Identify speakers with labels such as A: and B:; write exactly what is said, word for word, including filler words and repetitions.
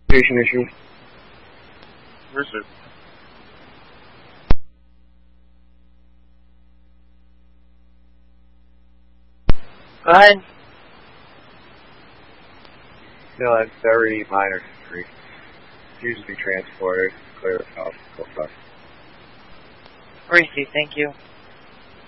A: Patient issue.
B: Versus.
C: Go ahead.
A: No, that's very minor injury. Usually transported, clear of hospital.
C: Gracie, thank you.